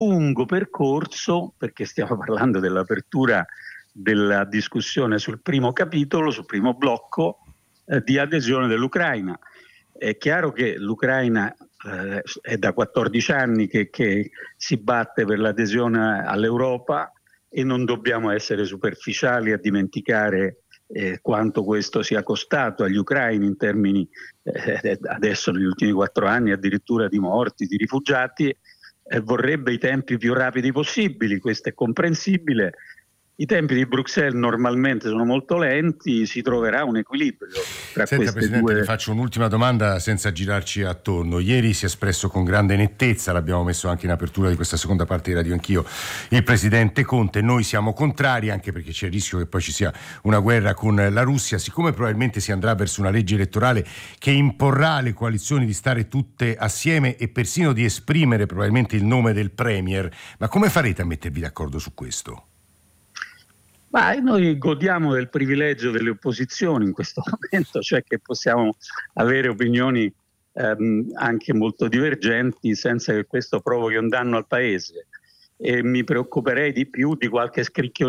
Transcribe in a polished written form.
lungo percorso, perché stiamo parlando dell'apertura della discussione sul primo capitolo, sul primo blocco di adesione dell'Ucraina. È chiaro che l'Ucraina è da 14 anni che si batte per l'adesione all'Europa e non dobbiamo essere superficiali a dimenticare quanto questo sia costato agli ucraini in termini adesso negli ultimi 4 anni addirittura di morti, di rifugiati. Vorrebbe i tempi più rapidi possibili, questo è comprensibile. I tempi di Bruxelles normalmente sono molto lenti, si troverà un equilibrio tra Senta, queste Presidente, due. le faccio un'ultima domanda senza girarci attorno. Ieri si è espresso con grande nettezza, l'abbiamo messo anche in apertura di questa seconda parte di Radio Anch'io, il Presidente Conte. Noi siamo contrari, anche perché c'è il rischio che poi ci sia una guerra con la Russia, siccome probabilmente si andrà verso una legge elettorale che imporrà alle coalizioni di stare tutte assieme e persino di esprimere probabilmente il nome del Premier. Ma come farete a mettervi d'accordo su questo? Ma noi godiamo del privilegio delle opposizioni in questo momento, cioè che possiamo avere opinioni anche molto divergenti senza che questo provochi un danno al Paese. E mi preoccuperei di più di qualche scricchiolio